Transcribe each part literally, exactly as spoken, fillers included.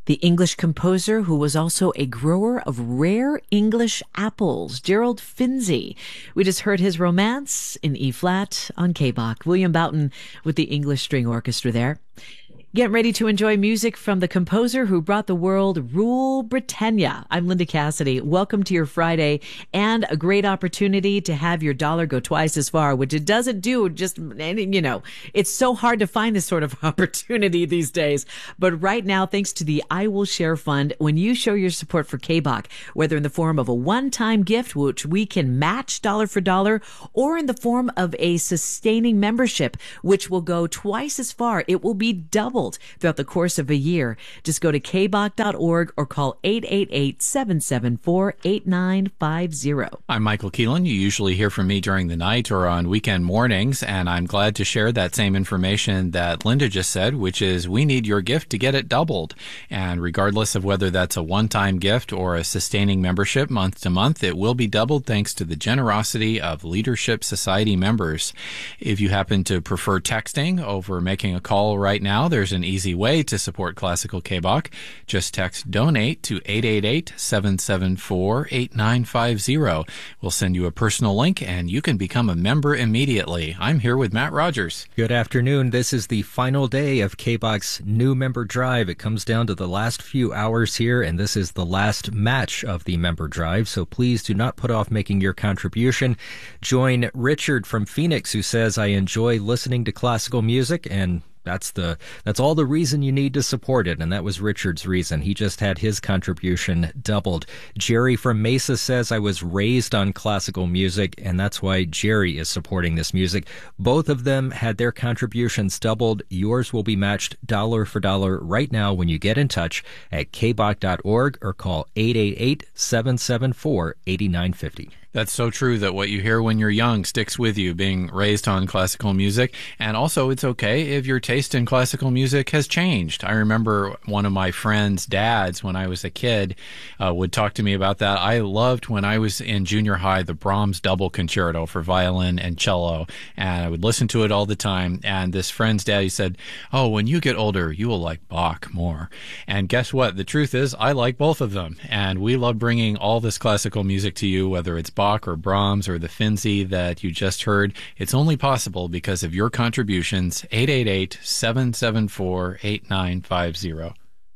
the English composer who was also a grower of rare English apples, Gerald Finzi. We just heard his Romance in E-flat on K-Bach. William Boughton with the English String Orchestra there. Get ready to enjoy music from the composer who brought the world Rule Britannia. I'm Linda Cassidy. Welcome to your Friday and a great opportunity to have your dollar go twice as far, which it doesn't do just, you know, it's so hard to find this sort of opportunity these days. But right now, thanks to the I Will Share Fund, when you show your support for K-Bach, whether in the form of a one-time gift, which we can match dollar for dollar, or in the form of a sustaining membership, which will go twice as far, it will be doubled throughout the course of a year. Just go to k bach dot org or call eight eight eight, seven seven four, eight nine five zero. I'm Michael Keelan. You usually hear from me during the night or on weekend mornings, and I'm glad to share that same information that Linda just said, which is we need your gift to get it doubled. And regardless of whether that's a one-time gift or a sustaining membership month to month, it will be doubled thanks to the generosity of Leadership Society members. If you happen to prefer texting over making a call right now, there's an easy way to support Classical K-Bach. Just text DONATE to eight eight eight, seven seven four, eight nine five zero. We'll send you a personal link and you can become a member immediately. I'm here with Matt Rogers. Good afternoon. This is the final day of K-Bach's new member drive. It comes down to the last few hours here, and this is the last match of the member drive, so please do not put off making your contribution. Join Richard from Phoenix, who says, I enjoy listening to classical music, and That's the that's all the reason you need to support it, and that was Richard's reason. He just had his contribution doubled. Jerry from Mesa says, I was raised on classical music, and that's why Jerry is supporting this music. Both of them had their contributions doubled. Yours will be matched dollar for dollar right now when you get in touch at k bach dot org or call eight eight eight, seven seven four, eight nine five zero. That's so true that what you hear when you're young sticks with you, being raised on classical music. And also, it's okay if your taste in classical music has changed. I remember one of my friend's dads, when I was a kid, uh, would talk to me about that. I loved, when I was in junior high, the Brahms Double Concerto for violin and cello. And I would listen to it all the time. And this friend's dad, he said, oh, when you get older, you will like Bach more. And guess what? The truth is, I like both of them. And we love bringing all this classical music to you, whether it's Bach or Brahms or the Finzi that you just heard. It's only possible because of your contributions. Eight eight eight, seven seven four, eight nine five zero.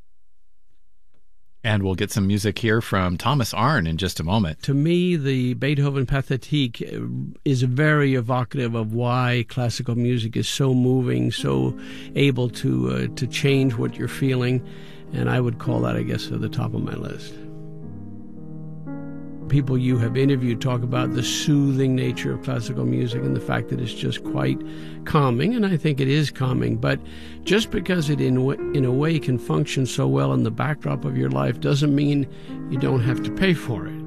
And we'll get some music here from Thomas Arne in just a moment. To me, the Beethoven Pathétique is very evocative of why classical music is so moving, so able to uh, to change what you're feeling. And I would call that, I guess, at the top of my list. People you have interviewed talk about the soothing nature of classical music and the fact that it's just quite calming, and I think it is calming. But just because it in, in a way can function so well in the backdrop of your life doesn't mean you don't have to pay for it.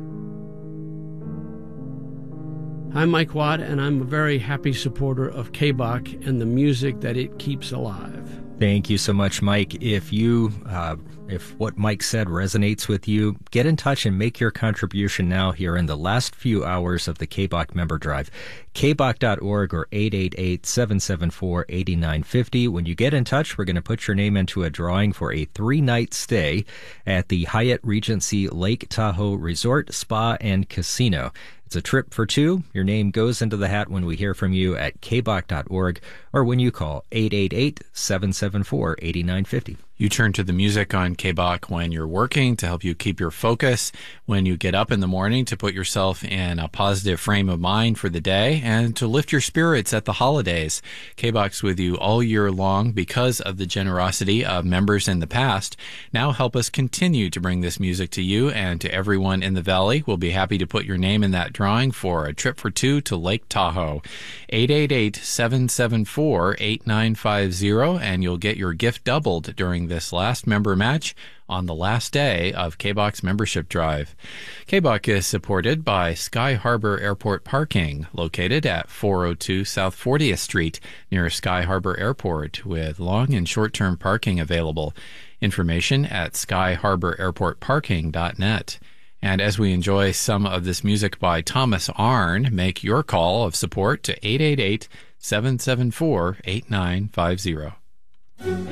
I'm Mike Watt, and I'm a very happy supporter of K-Bach and the music that it keeps alive. Thank you so much, Mike. If you, uh, if what Mike said resonates with you, get in touch and make your contribution now here in the last few hours of the K-Bach member drive. k bach dot org or eight eight eight, seven seven four, eight nine five zero. When you get in touch, we're going to put your name into a drawing for a three-night stay at the Hyatt Regency Lake Tahoe Resort, Spa, and Casino. It's a trip for two. Your name goes into the hat when we hear from you at k bach dot org or when you call eight eight eight, seven seven four, eight nine five zero. You turn to the music on K-Bach when you're working to help you keep your focus, when you get up in the morning to put yourself in a positive frame of mind for the day, and to lift your spirits at the holidays. K-Bach's with you all year long because of the generosity of members in the past. Now help us continue to bring this music to you and to everyone in the Valley. We'll be happy to put your name in that drawing for a trip for two to Lake Tahoe. eight eight eight, seven seven four, eight nine five zero, and you'll get your gift doubled during this last member match on the last day of K-Bach's membership drive. K-Bach is supported by Sky Harbor Airport Parking, located at four oh two South fortieth Street near Sky Harbor Airport, with long and short-term parking available. Information at sky harbor airport parking dot net. And as we enjoy some of this music by Thomas Arne, make your call of support to eight eight eight, seven seven four, eight nine five zero.